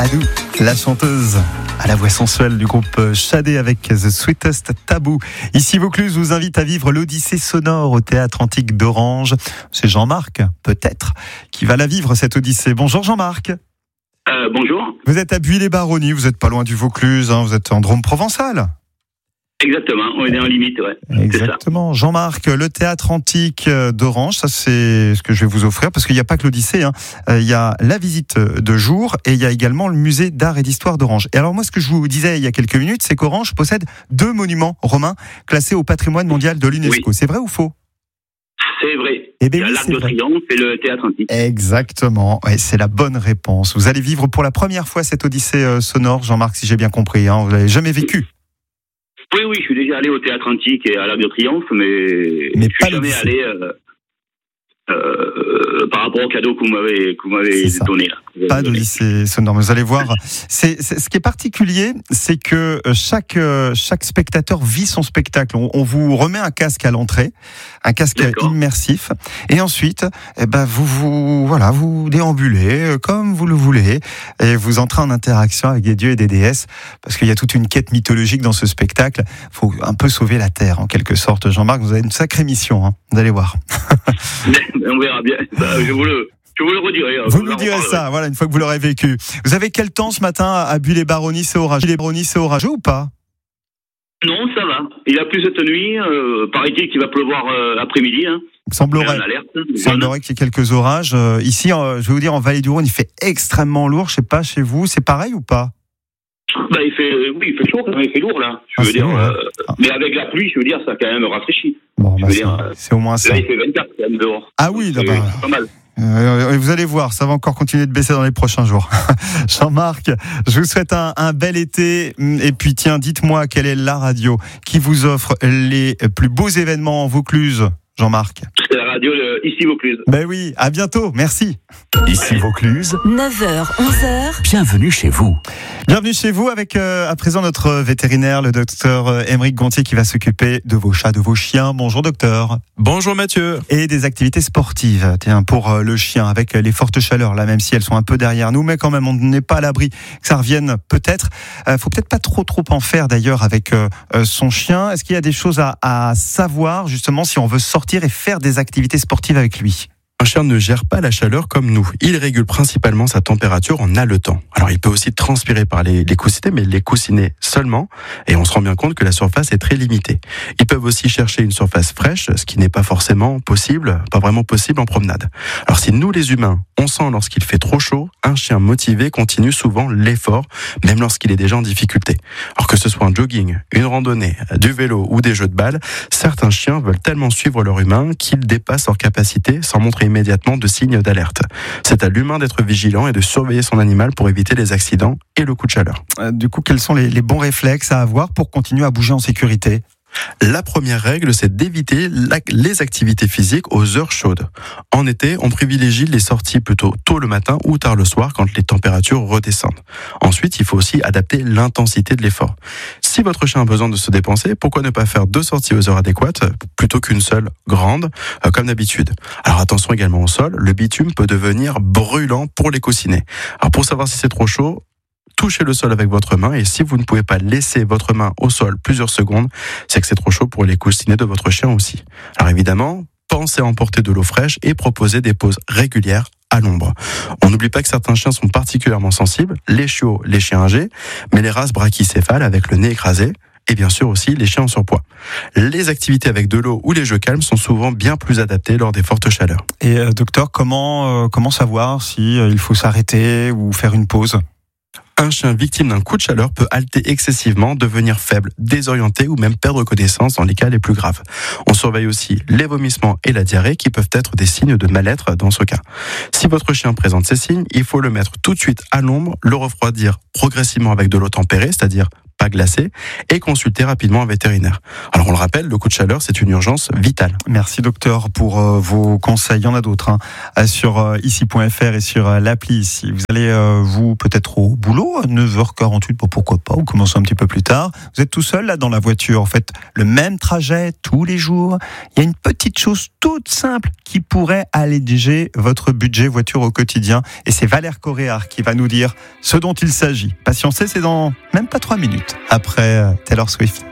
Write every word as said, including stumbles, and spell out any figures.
Adou, la chanteuse à la voix sensuelle du groupe Shadé avec The Sweetest Taboo. Ici Vaucluse vous invite à vivre l'Odyssée sonore au Théâtre Antique d'Orange. C'est Jean-Marc, peut-être, qui va la vivre cette Odyssée. Bonjour Jean-Marc. Euh, bonjour. Vous êtes à Buis-les-Baronnies, vous n'êtes pas loin du Vaucluse, hein, vous êtes en Drôme provençal. Exactement, on est en limite, ouais. Exactement. Jean-Marc, le Théâtre Antique d'Orange, ça c'est ce que je vais vous offrir, parce qu'il n'y a pas que l'Odyssée, hein. Il y a la visite de jour et il y a également le musée d'art et d'histoire d'Orange. Et alors moi, ce que je vous disais il y a quelques minutes, c'est qu'Orange possède deux monuments romains classés au patrimoine mondial de l'UNESCO. Oui. C'est vrai ou faux ? C'est vrai. Eh bien, il y a oui, l'Arc de Triomphe et le Théâtre Antique. Exactement, ouais, c'est la bonne réponse. Vous allez vivre pour la première fois cette Odyssée sonore, Jean-Marc, si j'ai bien compris, hein. Vous l'avez jamais vécu ? Oui, oui, je suis déjà allé au Théâtre Antique et à l'Arc de Triomphe, mais, mais je suis jamais allé euh, euh, par rapport au cadeau que vous m'avez, que vous m'avez donné. Là. Pas d'Odyssée sonore, vous allez voir. C'est, c'est, ce qui est particulier, c'est que chaque, chaque spectateur vit son spectacle. On, on vous remet un casque à l'entrée, un casque D'accord. immersif, et ensuite, eh ben, vous, vous, voilà, vous déambulez comme vous le voulez, et vous entrez en interaction avec des dieux et des déesses, parce qu'il y a toute une quête mythologique dans ce spectacle. Il faut un peu sauver la Terre, en quelque sorte. Jean-Marc, vous avez une sacrée mission, hein. Vous allez voir. On verra bien. Bah, je vous le... Je vous le redirai. Vous, vous nous direz ça, voilà, une fois que vous l'aurez vécu. Vous avez quel temps ce matin à Buis-les-Baronnies, c'est orageux Buis-les-Baronnies, c'est orageux ou pas ? Non, ça va. Il a plu cette nuit. Euh, paraît-il qu'il va pleuvoir euh, après-midi. Hein. Il semblerait, il semblerait qu'il y ait quelques orages. Euh, ici, euh, je vais vous dire, en Vallée du Rhône, il fait extrêmement lourd. Je sais pas, chez vous, c'est pareil ou pas ? Bah, il fait, oui, il fait chaud, il fait lourd là. Je ah, veux dire, lourd, euh, ah. Mais avec la pluie, je veux dire, ça a quand même rafraîchi. Bon, bah, veux c'est, dire, c'est au moins ça. Là, il fait vingt-quatre quand même dehors. Ah oui, c'est, d'abord. C'est pas mal. Euh, vous allez voir, ça va encore continuer de baisser dans les prochains jours. Jean-Marc, je vous souhaite un, un bel été. Et puis tiens, dites-moi quelle est la radio qui vous offre les plus beaux événements en Vaucluse, Jean-Marc. C'est la radio de Ici Vaucluse. Ben oui, à bientôt, merci. Ici Vaucluse, neuf heures, onze heures. Bienvenue chez vous. Bienvenue chez vous avec euh, à présent notre vétérinaire, le docteur Aymeric Gontier, qui va s'occuper de vos chats, de vos chiens. Bonjour docteur. Bonjour Mathieu. Et des activités sportives, tiens, pour euh, le chien, avec les fortes chaleurs, là, même si elles sont un peu derrière nous, mais quand même, on n'est pas à l'abri que ça revienne peut-être. Euh, faut peut-être pas trop trop en faire d'ailleurs avec euh, son chien. Est-ce qu'il y a des choses à, à savoir, justement, si on veut sortir et faire des activités sportives avec lui ? Un chien ne gère pas la chaleur comme nous. Il régule principalement sa température en haletant. Alors il peut aussi transpirer par les, les coussinets, mais les coussinets seulement. Et on se rend bien compte que la surface est très limitée. Ils peuvent aussi chercher une surface fraîche, ce qui n'est pas forcément possible, pas vraiment possible en promenade. Alors si nous les humains, on sent lorsqu'il fait trop chaud, un chien motivé continue souvent l'effort, même lorsqu'il est déjà en difficulté. Alors que ce soit un jogging, une randonnée, du vélo ou des jeux de balle, certains chiens veulent tellement suivre leur humain qu'ils dépassent leur capacité sans montrer immédiatement de signes d'alerte. C'est à l'humain d'être vigilant et de surveiller son animal pour éviter les accidents et le coup de chaleur. Euh, du coup, quels sont les, les bons réflexes à avoir pour continuer à bouger en sécurité ? La première règle, c'est d'éviter la, les activités physiques aux heures chaudes. En été, on privilégie les sorties plutôt tôt le matin ou tard le soir quand les températures redescendent. Ensuite, il faut aussi adapter l'intensité de l'effort. Si votre chien a besoin de se dépenser, pourquoi ne pas faire deux sorties aux heures adéquates plutôt qu'une seule grande, euh, comme d'habitude. Alors attention également au sol, le bitume peut devenir brûlant pour les coussinets. Alors pour savoir si c'est trop chaud, touchez le sol avec votre main et si vous ne pouvez pas laisser votre main au sol plusieurs secondes, c'est que c'est trop chaud pour les coussinets de votre chien aussi. Alors évidemment, pensez à emporter de l'eau fraîche et proposer des pauses régulières à l'ombre. On n'oublie pas que certains chiens sont particulièrement sensibles, les chiots, les chiens âgés, mais les races brachycéphales avec le nez écrasé, et bien sûr aussi les chiens en surpoids. Les activités avec de l'eau ou les jeux calmes sont souvent bien plus adaptés lors des fortes chaleurs. Et euh, docteur, comment, euh, comment savoir si euh, il faut s'arrêter ou faire une pause ? Un chien victime d'un coup de chaleur peut halter excessivement, devenir faible, désorienté ou même perdre connaissance dans les cas les plus graves. On surveille aussi les vomissements et la diarrhée qui peuvent être des signes de mal-être dans ce cas. Si votre chien présente ces signes, il faut le mettre tout de suite à l'ombre, le refroidir progressivement avec de l'eau tempérée, c'est-à-dire pas glacée, et consulter rapidement un vétérinaire. Alors on le rappelle, le coup de chaleur, c'est une urgence vitale. Merci docteur pour euh, vos conseils. Il y en a d'autres hein, sur euh, ici point f r et sur euh, l'appli ici. Vous allez euh, vous peut-être au boulot à neuf heures quarante-huit, bon, pourquoi pas, ou commencer un petit peu plus tard. Vous êtes tout seul là dans la voiture, en fait, le même trajet tous les jours. Il y a une petite chose toute simple qui pourrait alléger votre budget voiture au quotidien. Et c'est Valère Coréard qui va nous dire ce dont il s'agit. Patientez, c'est dans même pas trois minutes après Taylor Swift.